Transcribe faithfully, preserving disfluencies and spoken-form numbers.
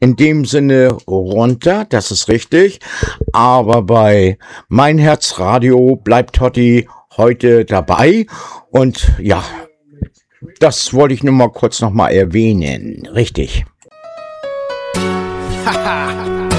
in dem Sinne runter, das ist richtig. Aber bei Mein Herz Radio bleibt Totti heute dabei. Und ja, das wollte ich nur mal kurz noch mal erwähnen. Richtig.